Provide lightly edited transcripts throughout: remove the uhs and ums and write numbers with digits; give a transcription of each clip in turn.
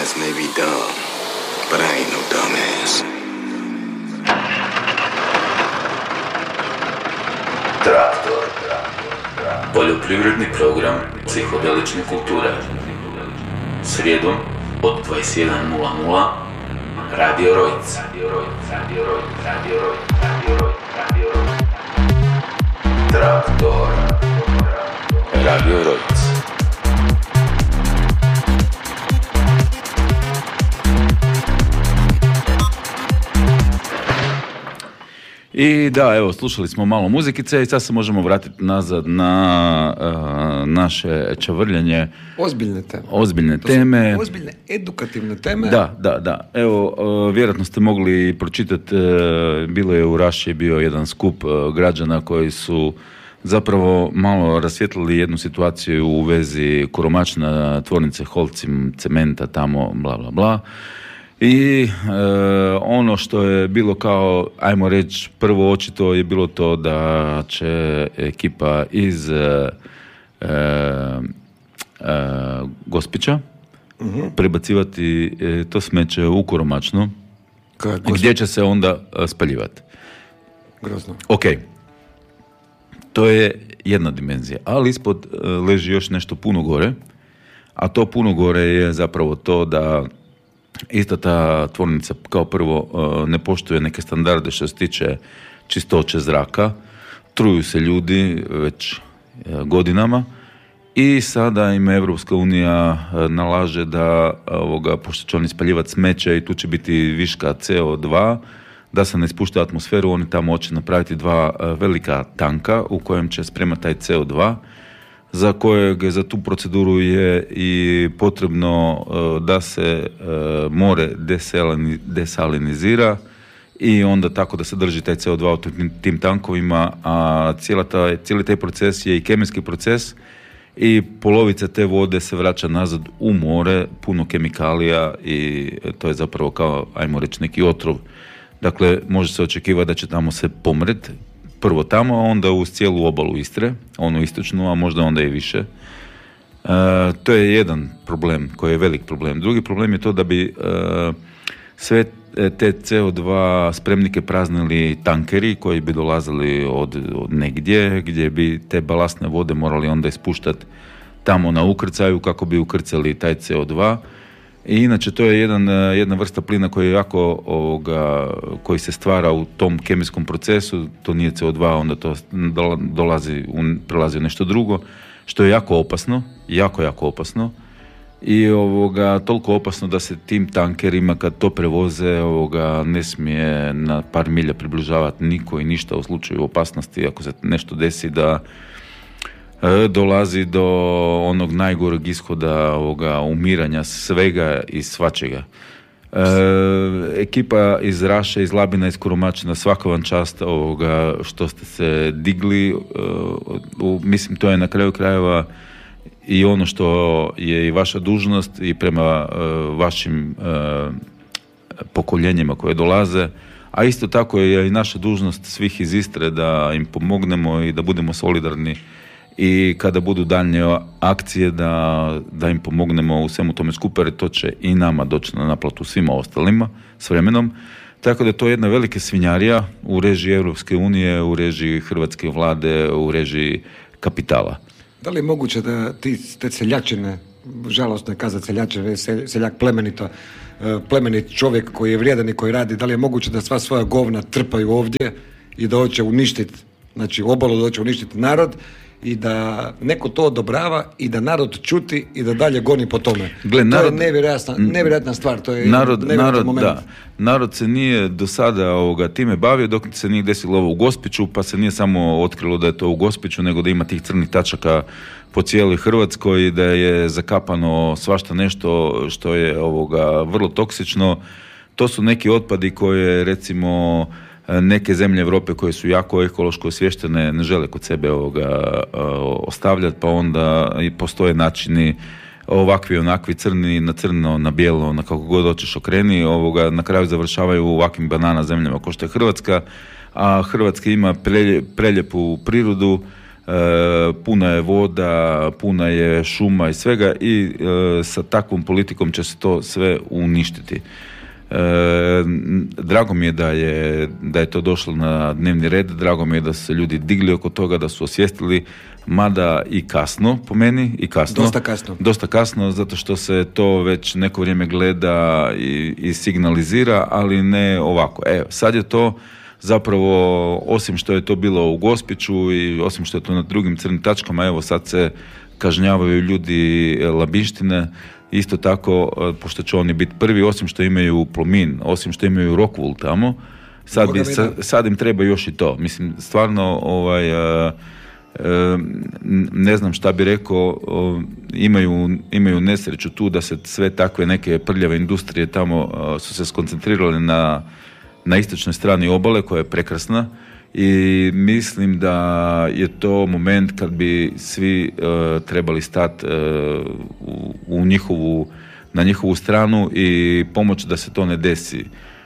guys may be dumb, but I ain't no dumbass. Traktor. Poljoprivredni program psihodelične kulture. Srijedom od 21:00 Radio Rojc. Traktor. Radio Rojc. I da, evo, slušali smo malo muzikice i sad se možemo vratiti nazad na naše čavrljanje. Ozbiljne teme. Ozbiljne edukativne teme. Da. Evo, vjerojatno ste mogli pročitati, bilo je u Raši bio jedan skup građana koji su zapravo malo rasvijetlili jednu situaciju u vezi Koromačna, tvornice Holcim, cementa tamo, bla, bla, bla. I ono što je bilo kao, ajmo reći, prvo očito je bilo to da će ekipa iz Gospića prebacivati to smeće u Koromačnu, gdje će se onda spaljivati. Grozno. Ok, to je jedna dimenzija, ali ispod leži još nešto puno gore, a to puno gore je zapravo to da ista ta tvornica kao prvo ne poštuje neke standarde što se tiče čistoće zraka, truju se ljudi već godinama i sada im Evropska unija nalaže da pošto će oni spaljivati smeće i tu će biti viška CO2, da se ne ispušta atmosferu, oni tamo hoće napraviti dva velika tanka u kojem će spremati taj CO2, za kojeg za tu proceduru je i potrebno da se more desalinizira i onda tako da se drži taj CO2 u tim tankovima, a cijeli taj proces je i kemijski proces i polovica te vode se vraća nazad u more, puno kemikalija i to je zapravo kao, ajmo reći, neki otrov. Dakle, može se očekivati da će tamo se pomret, prvo tamo, a onda uz cijelu obalu Istre, onu istočnu, a možda onda i više. To je jedan problem koji je velik problem. Drugi problem je to da bi sve te CO2 spremnike praznili tankeri koji bi dolazili od negdje, gdje bi te balastne vode morali onda ispuštati tamo na ukrcaju kako bi ukrcali taj CO2. I inače to je jedna vrsta plina koji je jako koji se stvara u tom kemijskom procesu, to nije CO2, onda to prelazi u nešto drugo, što je jako opasno, jako opasno. I toliko opasno da se tim tankerima kad to prevoze ne smije na par milja približavati niko i ništa u slučaju opasnosti, ako se nešto desi da dolazi do onog najgoreg ishoda umiranja svega i svačega. Ekipa iz Raše, iz Labina, iz Koromačina, svaka vam čast što ste se digli. Mislim, to je na kraju krajeva i ono što je i vaša dužnost i prema vašim pokoljenjima koje dolaze, a isto tako je i naša dužnost svih iz Istre da im pomognemo i da budemo solidarni i kada budu daljnje akcije da im pomognemo u svemu tome skupa, jer to će i nama doći na naplatu svima ostalima s vremenom. Tako da to je jedna velika svinjarija u režiji Europske unije, u režiji hrvatske vlade, u režiji kapitala. Da li je moguće da te seljačine, žalostno je kazati seljačine, seljak plemenit čovjek koji je vrijedan i koji radi, da li je moguće da sva svoja govna trpaju ovdje i da hoće uništiti, znači obalu, da hoće uništiti narod, i da neko to odobrava i da narod čuti i da dalje goni po tome. To je nevjerojatna stvar, to je nevjerojatan moment. Da. Narod se nije do sada time bavio dok se nije desilo ovo u Gospiću, pa se nije samo otkrilo da je to u Gospiću, nego da ima tih crnih tačaka po cijeloj Hrvatskoj i da je zakapano svašta nešto što je vrlo toksično. To su neki otpadi koje, recimo, neke zemlje Europe koje su jako ekološko osviještene ne žele kod sebe ostavljati, pa onda i postoje načini ovakvi, onakvi, crni na crno, na bijelo, na kako god hoćeš okreni, na kraju završavaju u ovakvim banana zemljama kao što je Hrvatska, a Hrvatska ima prelijepu prirodu, puna je voda, puna je šuma i svega i sa takvom politikom će se to sve uništiti. Drago mi je da je to došlo na dnevni red, drago mi je da su se ljudi digli oko toga, da su osvijestili, mada i kasno, po meni, i kasno. Dosta kasno, zato što se to već neko vrijeme gleda i signalizira, ali ne ovako. Sad je to zapravo, osim što je to bilo u Gospiću i osim što je to na drugim crnim tačkama, evo sad se kažnjavaju ljudi Labinštine. Isto tako, pošto će oni biti prvi, osim što imaju Plomin, osim što imaju Rockwool tamo, sad im treba još i to. Mislim, stvarno, ne znam šta bi rekao, imaju nesreću tu da se sve takve neke prljave industrije tamo su se skoncentrirale na istočnoj strani obale, koja je prekrasna. I mislim da je to moment kad bi svi trebali stati na njihovu stranu i pomoći da se to ne desi.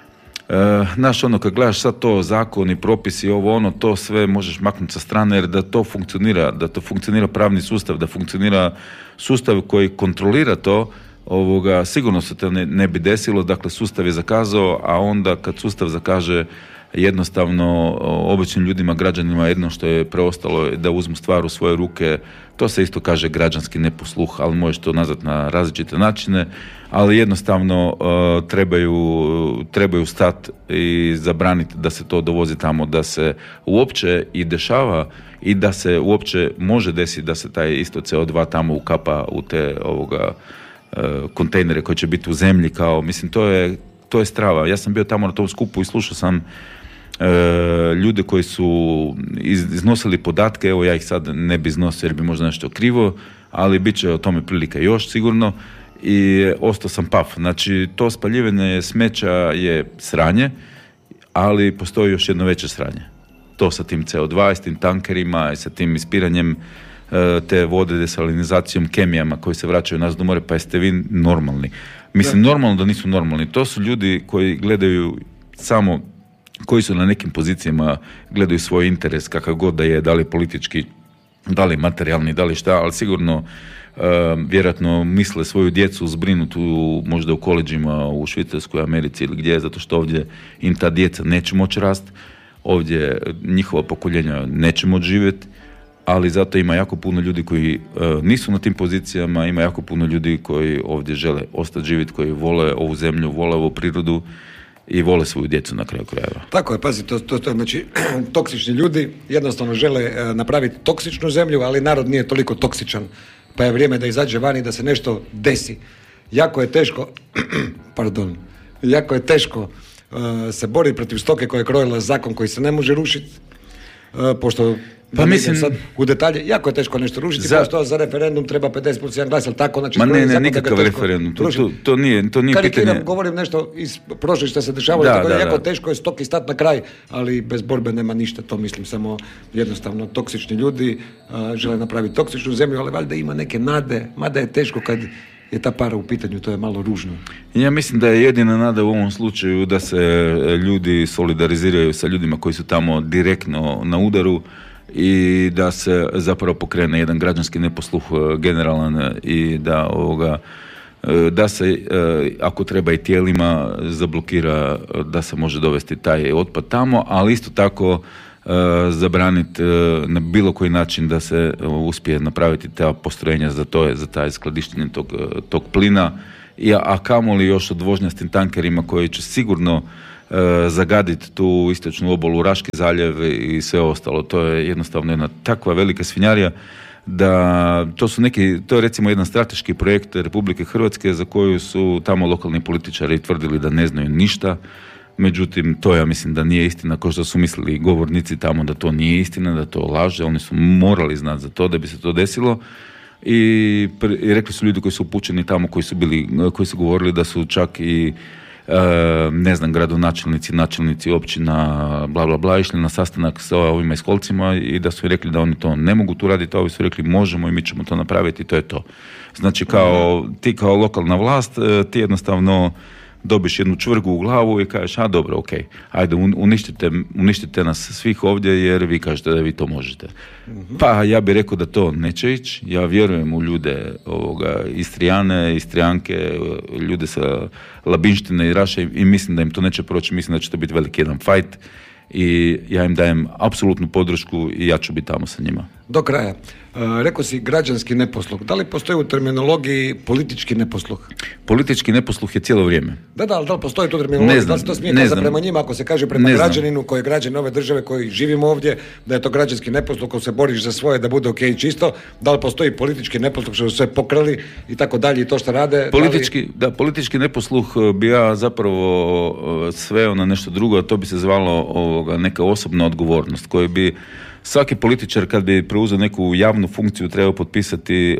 Znaš, kad gledaš sad to zakoni, propisi, ovo ono, to sve možeš maknuti sa strane, jer da to funkcionira pravni sustav, da funkcionira sustav koji kontrolira to, sigurno se to ne bi desilo. Dakle, sustav je zakazao, a onda kad sustav zakaže, jednostavno običnim ljudima, građanima, jedno što je preostalo je da uzmu stvar u svoje ruke. To se isto kaže građanski neposluh, ali možeš to nazvati na različite načine, ali jednostavno trebaju stati i zabraniti da se to dovozi tamo, da se uopće i dešava i da se uopće može desiti da se taj isto CO2 tamo ukapa u te kontejnere koji će biti u zemlji, kao, mislim, to je strava. Ja sam bio tamo na tom skupu i slušao sam ljude koji su iznosili podatke, evo ja ih sad ne bi iznosio jer bi možda nešto krivo, ali bit će o tome prilika još sigurno i ostao sam paf. Znači, to spaljivanje smeća je sranje, ali postoji još jedno veće sranje. To sa tim CO2, s tim tankerima i sa tim ispiranjem te vode, desalinizacijom, kemijama koji se vraćaju nas do more, pa jeste vi normalni? Mislim, normalno da nisu normalni. To su ljudi koji gledaju samo, koji su na nekim pozicijama, gledaju svoj interes, kakav god da je, da li politički, da li materijalni, da li šta, ali sigurno vjerojatno misle svoju djecu zbrinuti možda u koleđima u Švicarskoj, Americi ili gdje, zato što ovdje im ta djeca neće moći rasti, ovdje njihova pokoljenja neće moći živjeti, ali zato ima jako puno ljudi koji nisu na tim pozicijama, ima jako puno ljudi koji ovdje žele ostati živjeti, koji vole ovu zemlju, vole ovu prirodu i vole svoju djecu na kraju krajeva. Tako je, pazi, to znači toksični ljudi jednostavno žele napraviti toksičnu zemlju, ali narod nije toliko toksičan, pa je vrijeme da izađe van i da se nešto desi. Jako je teško se boriti protiv stoke koja je krojila zakon koji se ne može rušiti, pošto pa mislim sad u detalje, jako je teško nešto rušiti, pošto za referendum treba 50% glas, ali tako, znači... Ma ne, nikakav referendum, to nije pitanje... Govorim nešto iz prošle što se dešavalo, jako teško je stoki stati na kraj, ali bez borbe nema ništa, to mislim samo jednostavno toksični ljudi žele napraviti toksičnu zemlju, ali valjda ima neke nade, mada je teško kad je ta para u pitanju, to je malo ružno. Ja mislim da je jedina nada u ovom slučaju da se ljudi solidariziraju sa ljudima koji su tamo direktno na udaru i da se zapravo pokrene jedan građanski neposluh generalan i da se, ako treba i tijelima, zablokira da se može dovesti taj otpad tamo, ali isto tako zabraniti na bilo koji način da se uspije napraviti ta postrojenja za taj skladištenje tog plina, a kamoli još odvožnja s tim tankerima koji će sigurno zagaditi tu istočnu obalu, Raški zaljev i sve ostalo. To je jednostavno jedna takva velika svinjarija da to je recimo jedan strateški projekt Republike Hrvatske za koju su tamo lokalni političari tvrdili da ne znaju ništa. Međutim, to ja mislim da nije istina, kao što su mislili govornici tamo da to nije istina, da to laže. Oni su morali znati za to da bi se to desilo i rekli su ljudi koji su upućeni tamo, koji su govorili da su čak i gradonačelnici, načelnici općina, bla bla bla, išli na sastanak sa ovima iskolcima i da su rekli da oni to ne mogu tu raditi, a ovi su rekli možemo i mi ćemo to napraviti i to je to. Znači ti kao lokalna vlast, ti jednostavno dobiš jednu čvrgu u glavu i kažeš, a dobro, ok, ajde, uništite nas svih ovdje jer vi kažete da vi to možete. Pa ja bih rekao da to neće ići. Ja vjerujem u ljude Istrijane, Istrijanke, ljude sa Labinštine i Raše i mislim da im to neće proći, mislim da će to biti veliki jedan fajt i ja im dajem apsolutnu podršku i ja ću biti tamo sa njima. Do kraja. Rekao si građanski neposluh. Da li postoji u terminologiji politički neposluh? Politički neposluh je cijelo vrijeme. Da li postoji tu terminologija? Da li se to smije kazati prema njima ako se kaže prema građaninu koji je građan ove države koji živimo ovdje, da je to građanski neposluh ko se boriš za svoje da bude ok čisto? Da li postoji politički neposluh što su sve pokrali i tako dalje i to što rade? Politički neposluh bi ja zapravo sveo na nešto drugo, a to bi se zvalo neka osobna odgovornost koju bi svaki političar kad bi preuzeo neku javnu funkciju trebao potpisati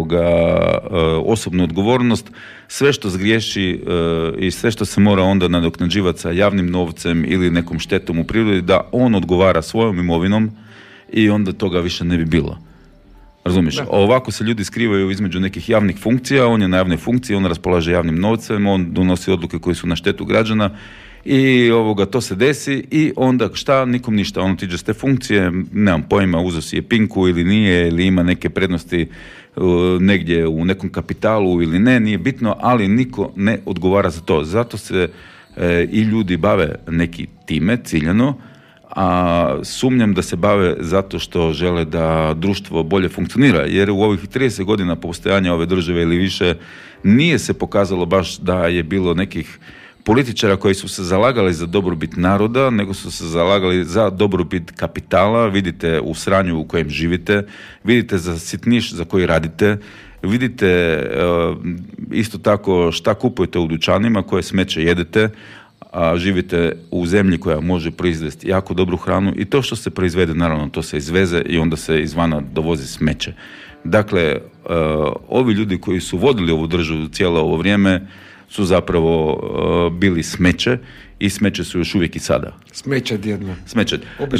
osobnu odgovornost, sve što zgriješi i sve što se mora onda nadoknađivati sa javnim novcem ili nekom štetom u prirodi, da on odgovara svojom imovinom i onda toga više ne bi bilo. Razumiješ? Ovako se ljudi skrivaju između nekih javnih funkcija, on je na javnoj funkciji, on raspolaže javnim novcem, on donosi odluke koje su na štetu građana i to se desi i onda šta, nikom ništa, on otiđe s te funkcije, nemam pojma, uzeo si je pinku ili nije, ili ima neke prednosti negdje u nekom kapitalu ili ne, nije bitno, ali niko ne odgovara za to. Zato se i ljudi bave neki time, ciljano, a sumnjam da se bave zato što žele da društvo bolje funkcionira, jer u ovih 30 godina postojanja ove države ili više nije se pokazalo baš da je bilo nekih političara koji su se zalagali za dobrobit naroda, nego su se zalagali za dobrobit kapitala. Vidite u sranju u kojem živite, vidite za sitniš za koji radite, vidite isto tako šta kupujete u dućanima, koje smeće jedete, a živite u zemlji koja može proizvesti jako dobru hranu i to što se proizvede, naravno, to se izveze i onda se izvana dovozi smeće. Dakle, ovi ljudi koji su vodili ovu državu cijelo ovo vrijeme su zapravo bili smeće i smeće su još uvijek i sada. Smeće djedno. Smeće.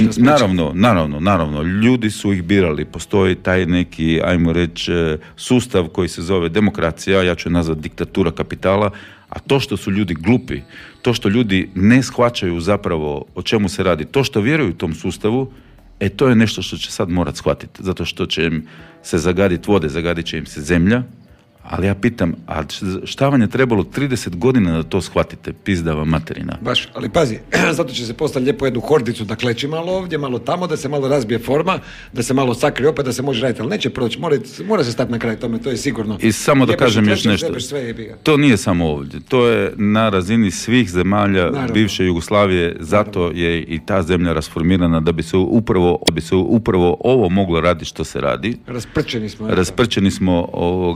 Naravno, ljudi su ih birali. Postoji taj neki, ajmo reći, sustav koji se zove demokracija, ja ću je nazvati diktatura kapitala, a to što su ljudi glupi, to što ljudi ne shvaćaju zapravo o čemu se radi, to što vjeruju u tom sustavu, to je nešto što će sad morat shvatiti, zato što će im se zagaditi vode, zagadit će im se zemlja. Ali ja pitam, a šta vam je trebalo 30 godina da to shvatite, pizdava materina? Baš, ali pazi, zato će se postaviti lijepo jednu hordicu da kleči malo ovdje, malo tamo, da se malo razbije forma, da se malo sakrije opet, da se može raditi, ali neće proći, mora se stati na kraj tome, to je sigurno. I samo da kažem još nešto, to nije samo ovdje, to je na razini svih zemalja bivše Jugoslavije, zato je i ta zemlja rasformirana da bi se upravo ovo moglo raditi što se radi. Rasprčeni smo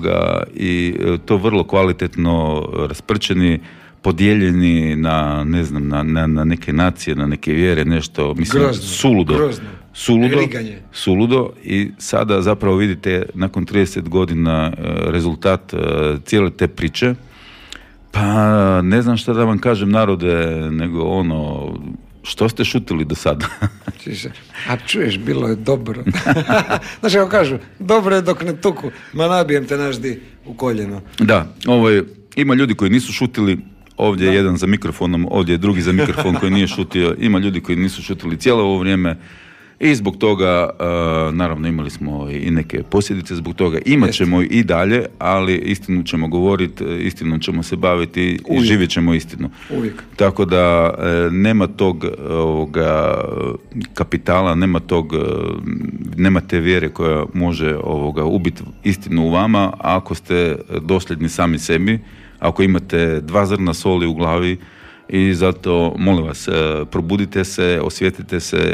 i to vrlo kvalitetno rasprčeni, podijeljeni na, ne znam, na neke nacije, na neke vjere, nešto, mislim, suludo i sada zapravo vidite nakon 30 godina rezultat cijele te priče. Pa ne znam šta da vam kažem, narode, nego što ste šutili do sada? A čuješ, bilo je dobro. Znaš kako kažu, dobro je dok ne tuku, ma nabijem te naš di u koljeno. Da, ima ljudi koji nisu šutili, ovdje je jedan za mikrofonom, ovdje je drugi za mikrofon koji nije šutio, ima ljudi koji nisu šutili cijelo ovo vrijeme i zbog toga, naravno imali smo i neke posljedice zbog toga, imat ćemo i dalje, ali istinu ćemo govoriti, istinom ćemo se baviti i živjet ćemo istinu. Uvijek. Tako da nema tog kapitala, nema te vjere koja može ubiti istinu u vama, ako ste dosljedni sami sebi, ako imate 2 zrna soli u glavi. I zato, molim vas, probudite se, osvijetite se